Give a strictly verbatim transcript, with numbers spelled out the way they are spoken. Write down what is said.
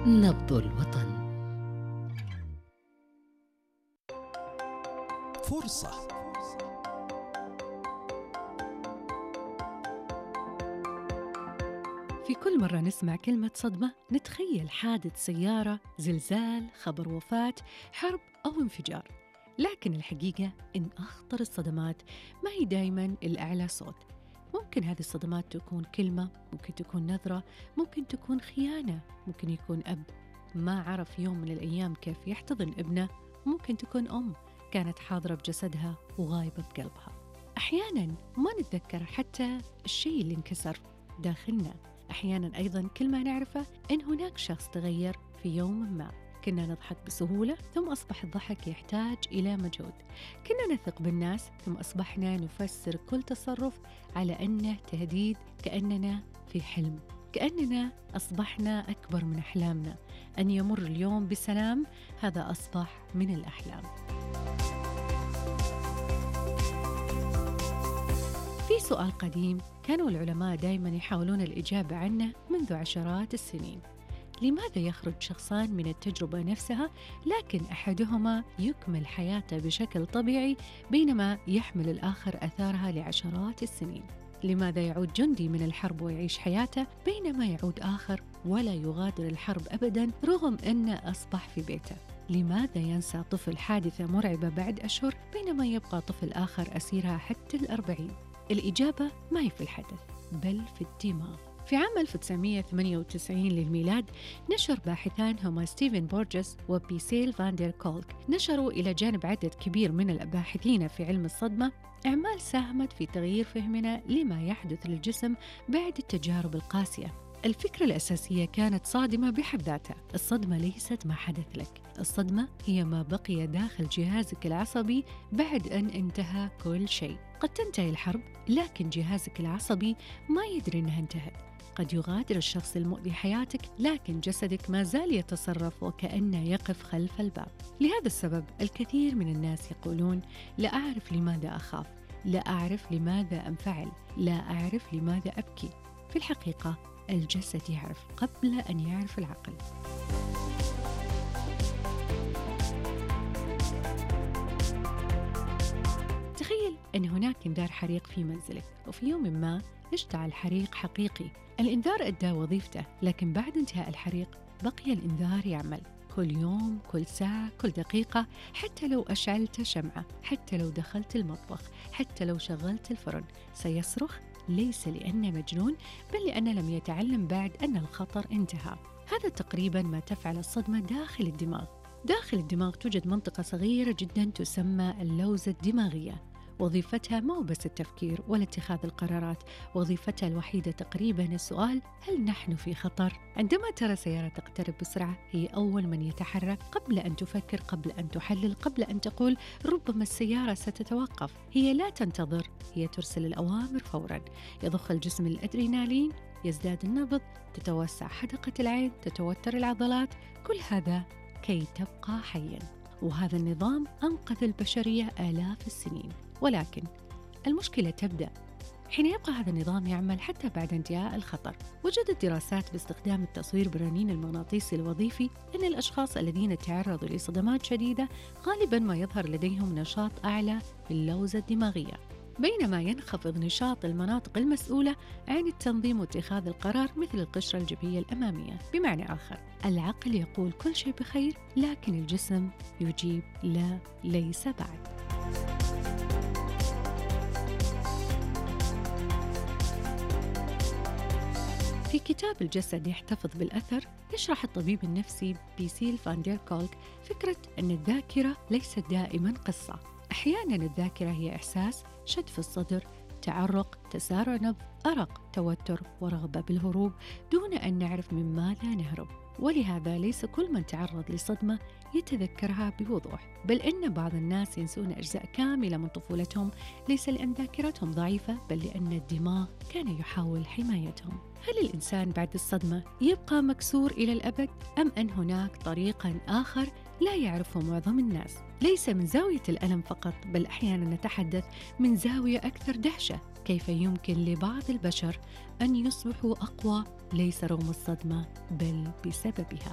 نبض الوطن. فرصة. في كل مرة نسمع كلمة صدمة نتخيل حادث سيارة، زلزال، خبر وفاة، حرب أو انفجار. لكن الحقيقة إن أخطر الصدمات ما هي دايماً الأعلى صوت. ممكن هذه الصدمات تكون كلمة، ممكن تكون نظرة، ممكن تكون خيانة، ممكن يكون أب ما عرف يوم من الأيام كيف يحتضن ابنه، ممكن تكون أم كانت حاضرة بجسدها وغايبة بقلبها. أحياناً ما نتذكر حتى الشيء اللي انكسر داخلنا. أحياناً أيضاً كل ما نعرفه إن هناك شخص تغير في يوم ما. كنا نضحك بسهولة ثم أصبح الضحك يحتاج إلى مجهود. كنا نثق بالناس ثم أصبحنا نفسر كل تصرف على أنه تهديد، كأننا في حلم، كأننا أصبحنا أكبر من أحلامنا. أن يمر اليوم بسلام هذا أصبح من الأحلام. في سؤال قديم كانوا العلماء دائما يحاولون الإجابة عنه منذ عشرات السنين: لماذا يخرج شخصان من التجربة نفسها لكن أحدهما يكمل حياته بشكل طبيعي بينما يحمل الآخر أثارها لعشرات السنين؟ لماذا يعود جندي من الحرب ويعيش حياته بينما يعود آخر ولا يغادر الحرب أبداً رغم أنه أصبح في بيته؟ لماذا ينسى طفل حادثة مرعبة بعد أشهر بينما يبقى طفل آخر أسيرها حتى الأربعين؟ الإجابة ما هي في الحدث بل في الدماغ. في عام ألف وتسعمائة وثمانية وتسعين للميلاد نشر باحثان هما ستيفن بورجس وبيسيل فاندر كولك، نشروا إلى جانب عدد كبير من الباحثين في علم الصدمة أعمال ساهمت في تغيير فهمنا لما يحدث للجسم بعد التجارب القاسية. الفكرة الأساسية كانت صادمة بحد ذاتها. الصدمة ليست ما حدث لك، الصدمة هي ما بقي داخل جهازك العصبي بعد أن انتهى كل شيء. قد تنتهي الحرب لكن جهازك العصبي ما يدري أنها انتهت. قد يغادر الشخص المؤذي حياتك لكن جسدك ما زال يتصرف وكأنه يقف خلف الباب. لهذا السبب الكثير من الناس يقولون: لا أعرف لماذا أخاف، لا أعرف لماذا أنفعل، لا أعرف لماذا أبكي. في الحقيقة الجسد يعرف قبل أن يعرف العقل. تخيل أن هناك إنذار حريق في منزلك وفي يوم ما اشتعل حريق حقيقي. الإنذار أدى وظيفته لكن بعد انتهاء الحريق بقي الإنذار يعمل كل يوم، كل ساعة، كل دقيقة. حتى لو أشعلت شمعة، حتى لو دخلت المطبخ، حتى لو شغلت الفرن، سيصرخ، ليس لأنه مجنون بل لأنه لم يتعلم بعد أن الخطر انتهى. هذا تقريبا ما تفعل الصدمة داخل الدماغ. داخل الدماغ توجد منطقة صغيرة جدا تسمى اللوزة الدماغية. وظيفتها ما هو بس التفكير ولا اتخاذ القرارات، وظيفتها الوحيدة تقريبا السؤال: هل نحن في خطر؟ عندما ترى سيارة تقترب بسرعة هي أول من يتحرك قبل أن تفكر، قبل أن تحلل، قبل أن تقول ربما السيارة ستتوقف. هي لا تنتظر، هي ترسل الأوامر فورا. يضخ الجسم الأدرينالين، يزداد النبض، تتوسع حدقة العين، تتوتر العضلات، كل هذا كي تبقى حيا. وهذا النظام أنقذ البشرية آلاف السنين. ولكن المشكلة تبدأ حين يبقى هذا النظام يعمل حتى بعد انتهاء الخطر. وجدت دراسات باستخدام التصوير بالرنين المغناطيسي الوظيفي أن الأشخاص الذين تعرضوا لصدمات شديدة غالباً ما يظهر لديهم نشاط أعلى في اللوزة الدماغية، بينما ينخفض نشاط المناطق المسؤولة عن التنظيم واتخاذ القرار مثل القشرة الجبهية الأمامية. بمعنى آخر، العقل يقول كل شيء بخير لكن الجسم يجيب لا، ليس بعد. في كتاب الجسد يحتفظ بالأثر يشرح الطبيب النفسي بيسيل فاندر كولك فكرة أن الذاكرة ليست دائما قصة. أحيانا الذاكرة هي إحساس، شد في الصدر، تعرق، تسارع نبض، أرق، توتر ورغبة بالهروب دون أن نعرف من ماذا نهرب. ولهذا ليس كل من تعرض لصدمة يتذكرها بوضوح، بل إن بعض الناس ينسون أجزاء كاملة من طفولتهم، ليس لأن ذاكرتهم ضعيفة بل لأن الدماغ كان يحاول حمايتهم. هل الإنسان بعد الصدمة يبقى مكسور إلى الأبد أم أن هناك طريقاً آخر لا يعرفه معظم الناس؟ ليس من زاوية الألم فقط بل أحياناً نتحدث من زاوية أكثر دهشة: كيف يمكن لبعض البشر أن يصبحوا أقوى ليس رغم الصدمة بل بسببها.